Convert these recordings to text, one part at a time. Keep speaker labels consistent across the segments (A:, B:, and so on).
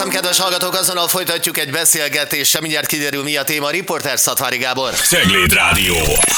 A: Köszöntöm, kedves hallgatók, azonnal folytatjuk egy beszélgetéssel, mindjárt kiderül, mi a téma. Riporter Szatmári Gábor.
B: Cegléd Rádió.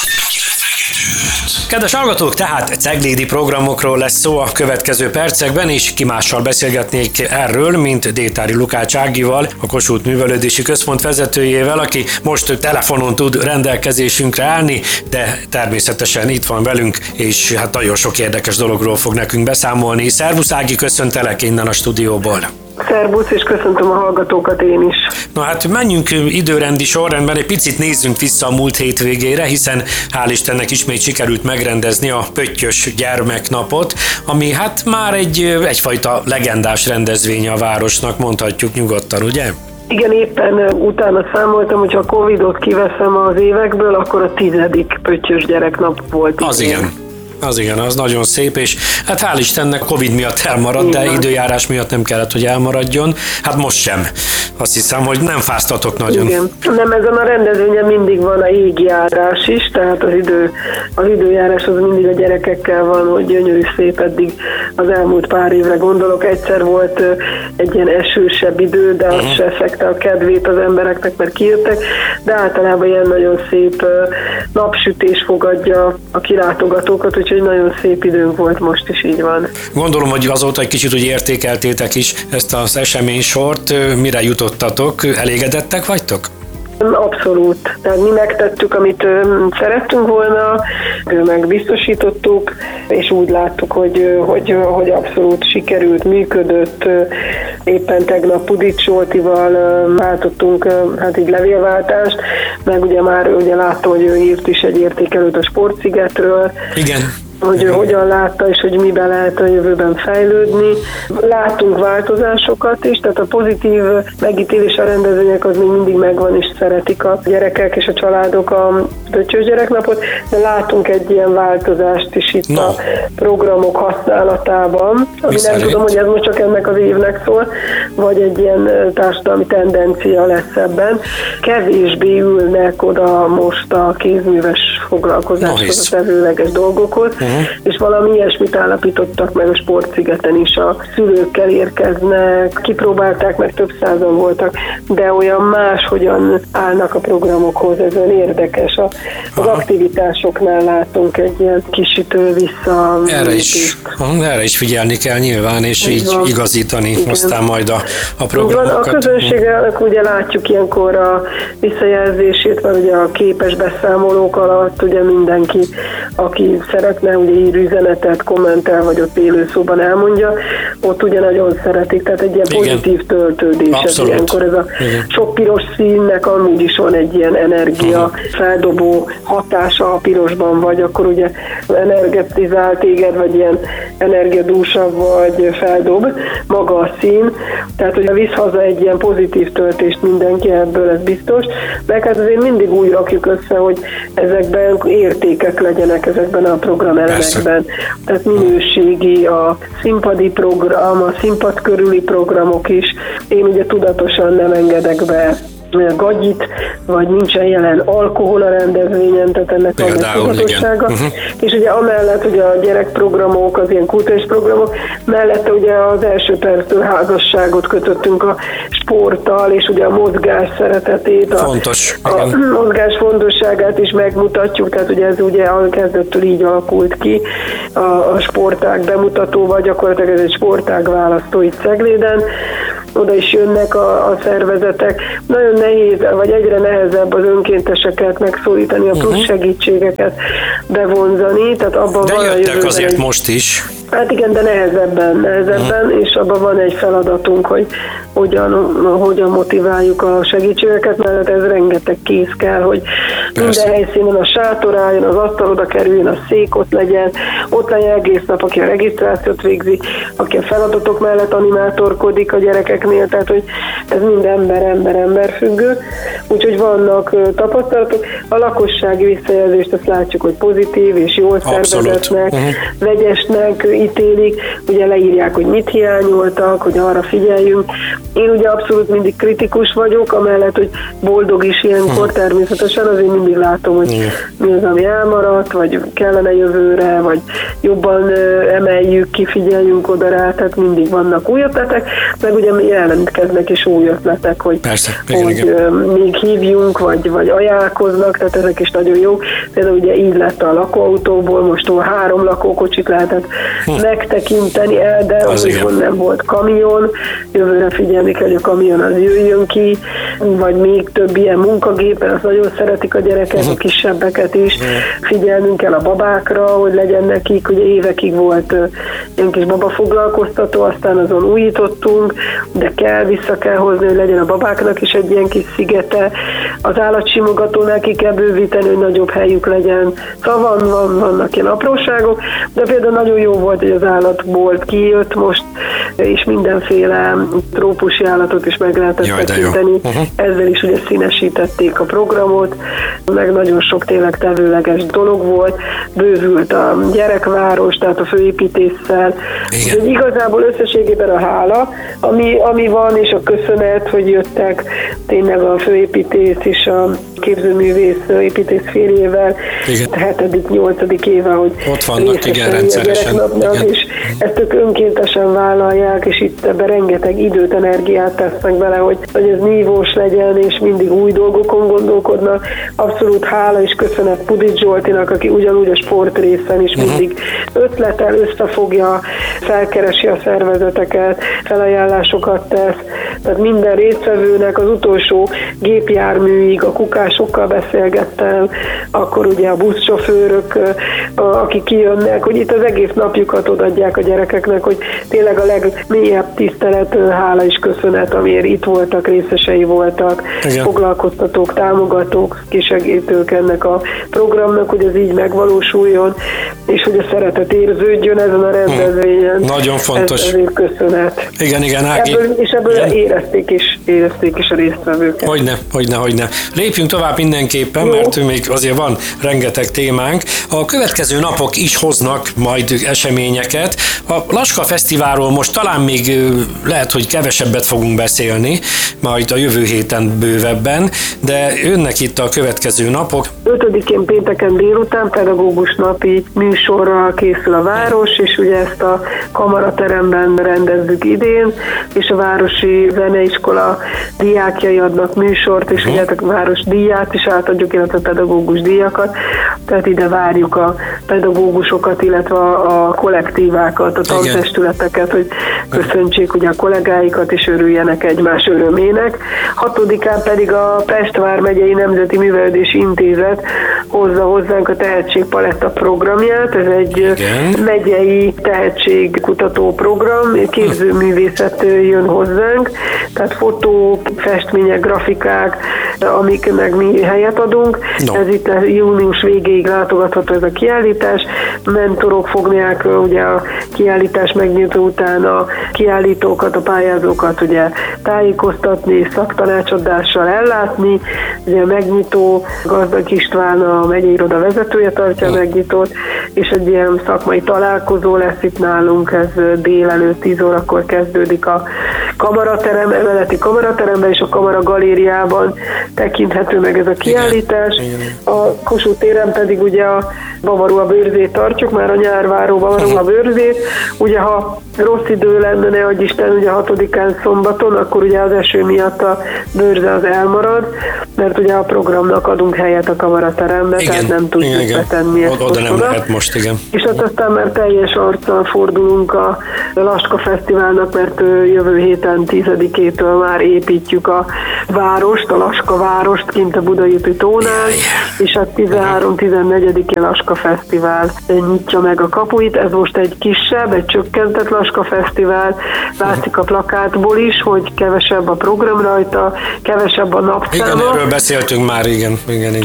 C: Kedves hallgatók, tehát ceglédi programokról lesz szó a következő percekben, és ki mással beszélgetnék erről, mint Détári Lukács Ágival, a Kossuth Művelődési Központ vezetőjével, aki most telefonon tud rendelkezésünkre állni, de természetesen itt van velünk, és hát nagyon sok érdekes dologról fog nekünk beszámolni. Szervusz Ági, köszöntelek innen a stúdióból.
D: Szervusz, és köszöntöm a hallgatókat én is.
C: Na hát menjünk időrendi sorrendben, egy picit nézzünk vissza a múlt hétvégére, hiszen hál' Istennek ismét sikerült megrendezni a Pöttyös gyermeknapot, ami hát már egyfajta legendás rendezvény a városnak, mondhatjuk nyugodtan, ugye?
D: Igen, éppen utána számoltam, hogyha a Covid-ot kiveszem az évekből, akkor a 10. Pöttyös gyereknap volt.
C: Az igen, az nagyon szép, és hát hál' Istennek Covid miatt elmaradt, de időjárás miatt nem kellett, hogy elmaradjon. Hát most sem. Azt hiszem, hogy nem fáztatok nagyon.
D: Igen. Nem, ezen a rendezvényen mindig van a égjárás is, tehát az időjárás az mindig a gyerekekkel van, hogy gyönyörű szép, eddig az elmúlt pár évre gondolok. Egyszer volt egy ilyen esősebb idő, de az se szekte a kedvét az embereknek, mert kijöttek, de általában ilyen nagyon szép napsütés fogadja a kilátogatókat, úgyhogy nagyon szép időnk volt, most is így van.
C: Gondolom, hogy azóta egy kicsit úgy értékeltétek is ezt az eseménysort, mire jutottatok, elégedettek vagytok?
D: Abszolút. Tehát mi megtettük, amit szerettünk volna, megbiztosítottuk, és úgy láttuk, hogy abszolút sikerült, működött. Éppen tegnap Pudics Zsoltival váltottunk így levélváltást, meg ugye már láttam, hogy ő írt is egy értékelőt a Sportszigetről.
C: Igen.
D: Hogy hogyan látta, és hogy miben lehet a jövőben fejlődni. Látunk változásokat is, tehát a pozitív megítélés a rendezvények az még mindig megvan, és szeretik a gyerekek és a családok a Pöttyös gyereknapot, de látunk egy ilyen változást is itt a programok használatában, ami nem tudom, hogy ez most csak ennek az évnek szól, vagy egy ilyen társadalmi tendencia lesz ebben. Kevésbé ülnek oda most a kézműves foglalkozáshoz, a tevőleges dolgokhoz, és valami ilyesmit állapítottak meg a Sportszigeten is, a szülőkkel érkeznek, kipróbálták, meg több százan voltak, de olyan máshogyan állnak a programokhoz, ez olyan érdekes. Az aktivitásoknál látunk egy ilyen kisütő vissza.
C: Erre is figyelni kell nyilván, és így igazítani aztán majd a programokat.
D: A közönségnek ugye látjuk ilyenkor a visszajelzését, mert ugye a képes beszámolók alatt ugye mindenki, aki szeretne, ugye ír üzenetet, kommentel, vagy ott élőszóban elmondja, ott ugye nagyon szeretik, tehát egy ilyen pozitív töltődés. Ez ilyenkor ez a sok piros színnek amúgy is van egy ilyen energia feldobó hatása, a pirosban vagy, akkor ugye energetizál téged, vagy ilyen energiadúsabb vagy feldob maga a szín, tehát hogy visz haza egy ilyen pozitív töltést mindenki ebből, ez biztos, de hát azért mindig úgy rakjuk össze, hogy ezekben értékek legyenek ezekben a programelemekben. Tehát minőségi, a színpadi program, a színpad körüli programok is. Én ugye tudatosan nem engedek be gagyit, vagy nincsen jelen alkohol a rendezvényen, tehát ennek van egy tudatossága. És ugye amellett ugye a gyerekprogramok, az ilyen kulturális programok, mellette ugye az első perctől házasságot kötöttünk a sporttal, és ugye a mozgás szeretetét, a mozgás fontosságát is megmutatjuk, tehát ugye ez ugye a kezdettől így alakult ki, a sportág bemutatóval, gyakorlatilag ez egy sportág választó itt Cegléden, oda is jönnek a szervezetek. Nagyon nehéz, vagy egyre nehezebb az önkénteseket megszólítani, a plusz segítségeket bevonzani. Tehát abban
C: de
D: van
C: jöttek azért most is.
D: Hát igen, de nehezebben, és abban van egy feladatunk, hogy hogyan motiváljuk a segítségeket, mert ez rengeteg kész kell, hogy minden helyszínen a sátor álljon, az asztal oda kerüljön, a szék ott legyen egész nap, aki a regisztrációt végzi, aki a feladatok mellett animátorkodik a gyerekeknél, tehát hogy ez mind ember függő, úgyhogy vannak tapasztalatok. A lakossági visszajelzést azt látjuk, hogy pozitív és jól szervezetnek, vegyesnek megítélik, ugye leírják, hogy mit hiányoltak, hogy arra figyeljünk. Én ugye abszolút mindig kritikus vagyok, amellett, hogy boldog is ilyenkor természetesen, azért mindig látom, hogy mi az, ami elmaradt, vagy kellene jövőre, vagy jobban emeljük ki, figyeljünk oda rá, tehát mindig vannak új ötletek, meg ugye jelentkeznek is új ötletek, hogy,
C: persze,
D: hogy még hívjunk, vagy ajánlkoznak, tehát ezek is nagyon jó. Például ugye így lett a lakóautóból, most 3 lakókocsit lehetett megtekinteni, de otthon nem volt kamion, jövőre figyelni kell, hogy a kamion az jöjjön ki, vagy még több ilyen munkagépen, azt nagyon szeretik a gyerekek, a kisebbeket is. Figyelnünk kell a babákra, hogy legyen nekik, ugye évekig volt ilyen kis babafoglalkoztató, aztán azon újítottunk, de vissza kell hozni, hogy legyen a babáknak is egy ilyen kis szigete. Az állatsimogatónál ki kell bővíteni, hogy nagyobb helyük legyen. Szóval vannak ilyen apróságok, de például nagyon jó volt, hogy az állatbolt kijött most, és mindenféle trópusi állatot is meg lehetett tekinteni. Ezzel is ugye színesítették a programot, meg nagyon sok tényleg tevőleges dolog volt. Bővült a gyerekváros, tehát a főépítésszel. Úgyhogy igazából összességében a hála, ami van, és a köszönet, hogy jöttek tényleg a főépítész és a képzőművész építész férjével, 7.-8. éve, hogy
C: ott vannak, igen, rendszeresen.
D: És ezt ők önkéntesen vállalják, és itt ebben rengeteg időt, energiát tesznek bele, hogy ez nívós legyen, és mindig új dolgokon gondolkodnak. Abszolút hála és köszönet Pudics Zsoltinak, aki ugyanúgy a sportrészen is mindig ötletel, összefogja, felkeresi a szervezeteket, felajánlásokat tesz. Tehát minden résztvevőnek az utolsó gépjárműig, a kukásokkal beszélgettem, akkor ugye a buszsofőrök, akik kijönnek, hogy itt az egész napjukat odaadják a gyerekeknek, hogy tényleg a legmélyebb tisztelet, hála és köszönet, amiért itt voltak, részesei voltak, foglalkoztatók, támogatók, kisegítők ennek a programnak, hogy ez így megvalósuljon, és hogy a szeretet érződjön ezen a rendezvényen.
C: Nagyon fontos.
D: Ezért köszönet.
C: Igen, Ági.
D: Ebből érezték is a résztvevőket.
C: Hogyne. Lépjünk tovább mindenképpen, mert még azért van rengeteg témánk. A következő napok is hoznak majd eseményeket. A Laska Fesztiválról most talán még lehet, hogy kevesebbet fogunk beszélni, majd a jövő héten bővebben, de jönnek itt a következő napok. 5-én
D: pénteken délután pedagógus napi műsorral készül a város, és ugye ezt a kamarateremben rendezzük idén, és a Városi Zeneiskola diákjai adnak műsort, és ugye a város díját is átadjuk, illetve pedagógus díjakat, tehát ide várjuk a pedagógusokat, illetve a kollektívákat, a tantestületeket, hogy köszöntsék ugye a kollégáikat, és örüljenek egymás örömének. 6-án pedig a Pest vármegyei Nemzeti Művelődési Intézet hozza hozzánk a Tehetségpaletta programját, ez egy megyei tehetségkutató program, képzőművészet jön hozzánk, tehát fotó, festmények, grafikák, amiknek mi helyet adunk. Ez itt június végéig látogatható ez a kiállítás. Mentorok fogják ugye a kiállítás megnyitó után a kiállítókat, a pályázókat ugye tájékoztatni, szaktanácsadással ellátni. Ugye a megnyitó Gazdag István, a megyei iroda vezetője tartja a megnyitót, és egy ilyen szakmai találkozó lesz itt nálunk, ez délelőtt 10 órakor kezdődik a kamaraterem, emeleti kamarateremben és a Kamara galériában tekinthető meg ez a kiállítás. A Kossuth téren pedig ugye a Bavaró a bőrzét tartjuk, már a nyárváró Bavaró a bőrzét. Ugye ha rossz idő lenne, ne adj Isten, ugye 6-án szombaton, akkor ugye az eső miatt a bőrze az elmarad, mert ugye a programnak adunk helyet a kamaraterembe, tehát nem tudjuk betenni ezt
C: oda nem lehet most,
D: És aztán már teljes arccal fordulunk a Laska Fesztiválnak, mert jövő héten 10-től már építjük a várost, a Laska várost kint a Budai úti tónál, és a 13-14-én Laska Fesztivál nyitja meg a kapuit. Ez most egy kisebb, egy csökkentett Laska Fesztivál. Látszik a plakátból is, hogy kevesebb a program rajta, kevesebb a napszáma.
C: Igen, erről beszéltünk már, igen.
D: Ugye, aki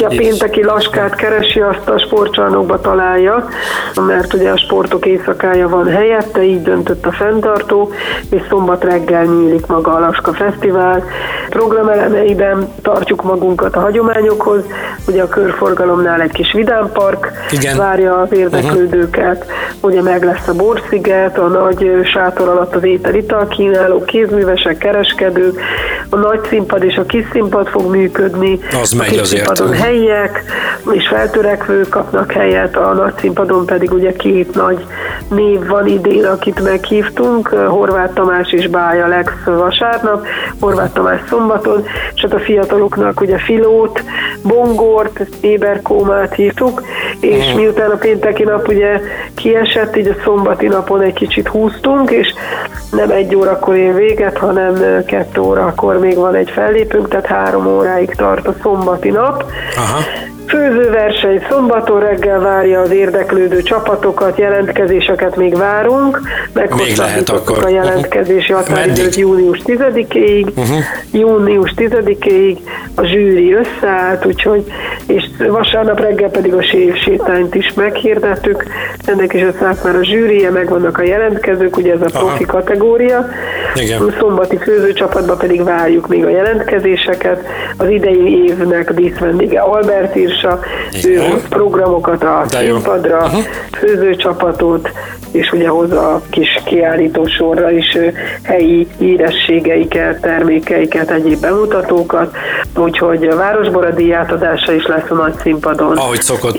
D: a pénteki laskát keresi, azt a sportcsarnokba találja, mert ugye a sportok éjszakája van helyette, így döntött a fenntartó, és szombat reggel nyílik maga a Laska Fesztivál. Programelemeiben tartjuk magunkat a hagyományokhoz, ugye a körforgalomnál egy kis vidámpark várja az érdeklődőket, ugye meg lesz a Borsziget, a nagy sátor alatt az étel-ital kínálók, kézművesek, kereskedők, a nagy színpad és a kis színpad fog működni.
C: Az megy azért.
D: Színpadon helyiek és feltörekvők kapnak helyet, a nagy színpadon pedig ugye két nagy név van idén, akit meghívtunk, Horváth Tamás és Bája Lex vasárnap, Horváth Tamás szombaton, és hát a fiataloknak ugye Filót, Bongort, Éberkómát hívtuk, és miután a pénteki nap ugye kiesett, így a szombati napon egy kicsit húztunk, és nem 1 órakor ér véget, hanem 2 órakor még van egy fellépünk, tehát 3 óráig tart a szombati nap.
C: Aha.
D: Főzőverseny szombaton reggel várja az érdeklődő csapatokat, jelentkezéseket még várunk, meghosszabbítottuk a jelentkezési határidőt június 10-ig, június 10-ig a zsűri összeállt, úgyhogy, és vasárnap reggel pedig a sétányt is meghirdettük, ennek is összeállt már a zsűrije, megvannak a jelentkezők, ugye ez a profi kategória.
C: Igen.
D: A szombati főzőcsapatban pedig várjuk még a jelentkezéseket, az idei évnek díszvendége Albert Irsa, ő hoz programokat a színpadra, főzőcsapatot, és ugye hoz a kis kiállító sorra is helyi hírességeiket, termékeiket, egyéb bemutatókat, úgyhogy a Városbora díjátadása is lesz a nagy színpadon.
C: Ahogy szokott,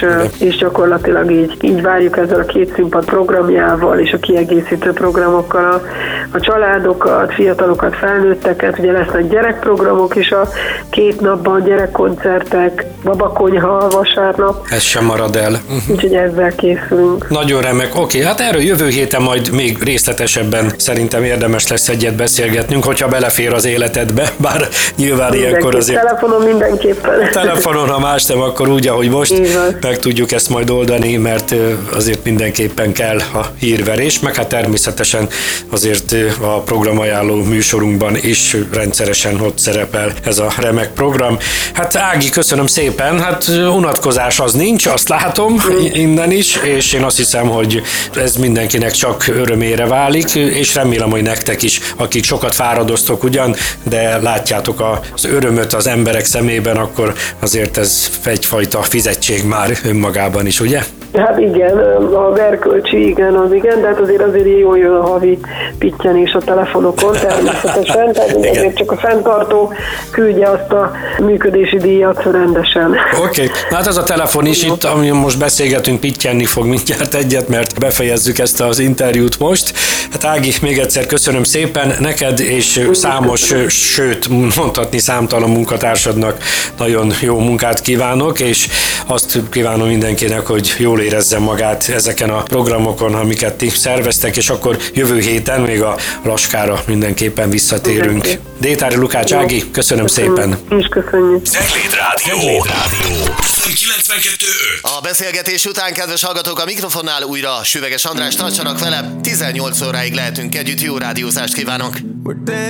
D: és gyakorlatilag így várjuk ezzel a 2 színpad programjával és a kiegészítő programokkal a családokat, fiatalokat, felnőtteket, ugye lesznek gyerekprogramok is a 2 napban, gyerekkoncertek, babakonyha vasárnap.
C: Ez sem marad el.
D: Úgyhogy ezzel készülünk.
C: Nagyon remek. Oké, hát erről jövő héten majd még részletesebben szerintem érdemes lesz egyet beszélgetnünk, hogyha belefér az életedbe, bár nyilván ilyenkor azért...
D: Telefonon mindenképpen.
C: Telefonon, ha más nem, akkor úgy, ahogy most meg tudjuk ezt majd oldani, mert azért mindenképpen kell a hírverés, meg hát természetesen azért a programajánló műsorunkban is rendszeresen ott szerepel ez a remek program. Hát Ági, köszönöm szépen, hát unatkozás az nincs, azt látom innen is, és én azt hiszem, hogy ez mindenkinek csak örömére válik, és remélem, hogy nektek is, akik sokat fáradoztok ugyan, de látjátok az örömöt az emberek szemében, akkor azért ez egyfajta fizetség már önmagában is, ugye?
D: Hát igen, az erkölcsi igen, de hát azért jól jön a havi pittyenés a telefonokon természetesen, tehát azért csak a fenntartó küldje azt a működési díjat rendesen.
C: Oké. Hát ez a telefon is itt, ami most beszélgetünk, pittyenni fog mindjárt egyet, mert befejezzük ezt az interjút most. Hát Ági, még egyszer köszönöm szépen neked, és számos, sőt mondhatni számtalan munkatársadnak nagyon jó munkát kívánok, és azt kívánom mindenkinek, hogy jól érezze magát ezeken a programokon, amiket ti szerveztek, és akkor jövő héten még a Laskára mindenképpen visszatérünk. Détári Lukács Ági, köszönöm szépen.
D: És köszönjük.
B: Cegléd Rádió. 92.5.
A: A beszélgetés után, kedves hallgatók, a mikrofonnál újra Süveges András, tartsanak velem, 18 óráig lehetünk együtt, jó rádiózást kívánok!